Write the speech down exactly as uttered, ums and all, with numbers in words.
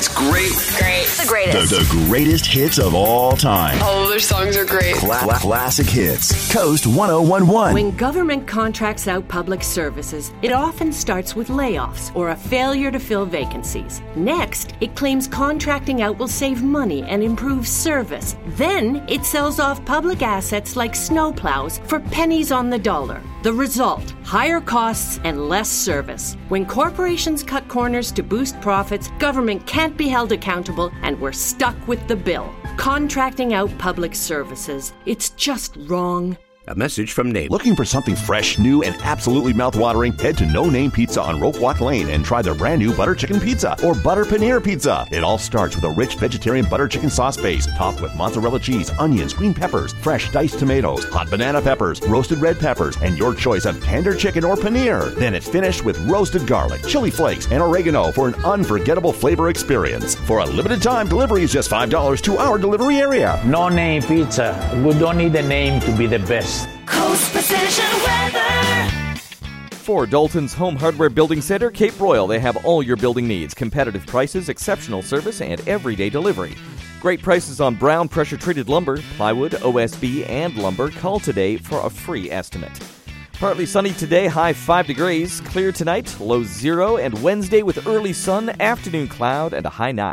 It's great. Great. The greatest. The, the greatest hits of all time. All of their songs are great. Cla- classic hits. Coast one oh one one. When government contracts out public services, it often starts with layoffs or a failure to fill vacancies. Next, it claims contracting out will save money and improve service. Then, it sells off public assets like snowplows for pennies on the dollar. The result, higher costs and less service. When corporations cut corners to boost profits, government can't be held accountable and we're stuck with the bill. Contracting out public services. It's just wrong. A message from Nate. Looking for something fresh, new, and absolutely mouthwatering? Head to No Name Pizza on Rope Walk Lane and try their brand new butter chicken pizza or butter paneer pizza. It all starts with a rich vegetarian butter chicken sauce base, topped with mozzarella cheese, onions, green peppers, fresh diced tomatoes, hot banana peppers, roasted red peppers, and your choice of tender chicken or paneer. Then it's finished with roasted garlic, chili flakes, and oregano for an unforgettable flavor experience. For a limited time, delivery is just five dollars to our delivery area. No Name Pizza. We don't need a name to be the best. Coast Precision Weather. For Dalton's Home Hardware Building Center, Cape Royal, they have all your building needs. Competitive prices, exceptional service, and everyday delivery. Great prices on brown pressure-treated lumber, plywood, O S B, and lumber. Call today for a free estimate. Partly sunny today, high five degrees. Clear tonight, low zero. And Wednesday with early sun, afternoon cloud, and a high nine.